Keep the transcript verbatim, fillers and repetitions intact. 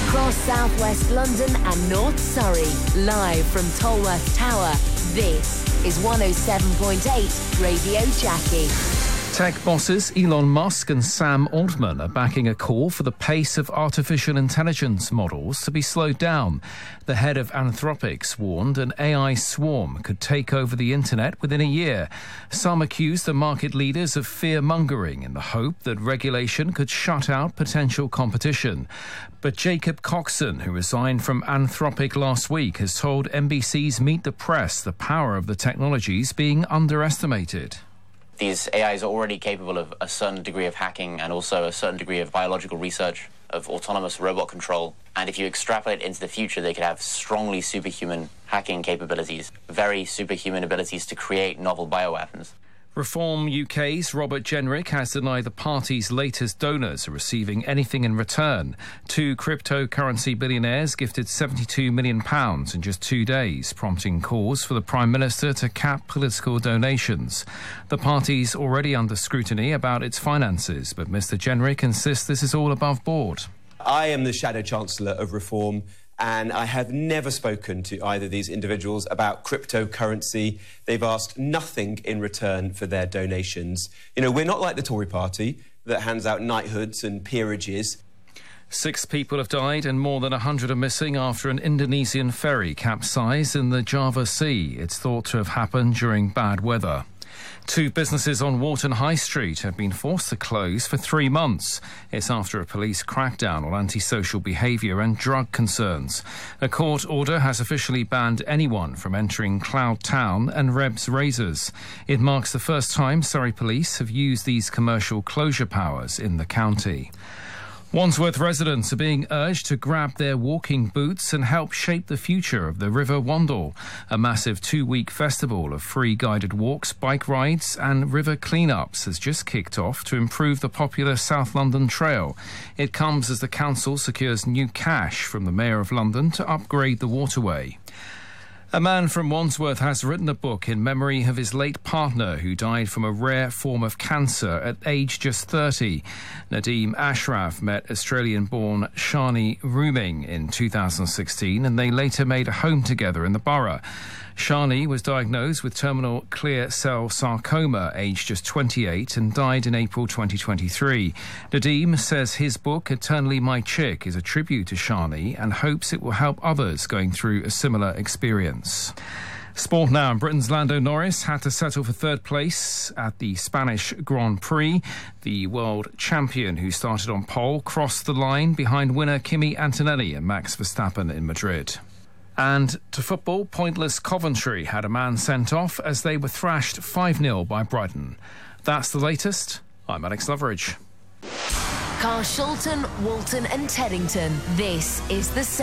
across southwest London and North Surrey. Live from Tolworth Tower, this is one oh seven point eight Radio Jackie. Tech bosses Elon Musk and Sam Altman are backing a call for the pace of artificial intelligence models to be slowed down. The head of Anthropic warned an A I swarm could take over the internet within a year. Some accused the market leaders of fear-mongering in the hope that regulation could shut out potential competition. But Jacob Coxon, who resigned from Anthropic last week, has told N B C's Meet the Press the power of the technologies being underestimated. These A Is are already capable of a certain degree of hacking and also a certain degree of biological research, of autonomous robot control. And if you extrapolate into the future, they could have strongly superhuman hacking capabilities, very superhuman abilities to create novel bioweapons. Reform U K's Robert Jenrick has denied the party's latest donors are receiving anything in return. Two cryptocurrency billionaires gifted seventy-two million pounds in just two days, prompting calls for the Prime Minister to cap political donations. The party's already under scrutiny about its finances, but Mr Jenrick insists this is all above board. I am the Shadow Chancellor of Reform, and I have never spoken to either of these individuals about cryptocurrency. They've asked nothing in return for their donations. You know, we're not like the Tory party that hands out knighthoods and peerages. Six people have died and more than one hundred are missing after an Indonesian ferry capsized in the Java Sea. It's thought to have happened during bad weather. Two businesses on Wharton High Street have been forced to close for three months. It's after a police crackdown on antisocial behaviour and drug concerns. A court order has officially banned anyone from entering Cloud Town and Reb's Razors. It marks the first time Surrey Police have used these commercial closure powers in the county. Wandsworth residents are being urged to grab their walking boots and help shape the future of the River Wandle. A massive two-week festival of free guided walks, bike rides and river clean-ups has just kicked off to improve the popular South London Trail. It comes as the council secures new cash from the Mayor of London to upgrade the waterway. A man from Wandsworth has written a book in memory of his late partner who died from a rare form of cancer at age just thirty. Nadeem Ashraf met Australian-born Shani Rooming in two thousand sixteen and they later made a home together in the borough. Shani was diagnosed with terminal clear cell sarcoma, aged just twenty-eight, and died in April twenty twenty-three. Nadeem says his book, Eternally My Chick, is a tribute to Shani and hopes it will help others going through a similar experience. Sport now. Britain's Lando Norris had to settle for third place at the Spanish Grand Prix. The world champion, who started on pole, crossed the line behind winner Kimi Antonelli and Max Verstappen in Madrid. And to football, pointless Coventry had a man sent off as they were thrashed five nil by Brighton. That's the latest. I'm Alex Loveridge. Carshalton, Walton and Teddington. This is the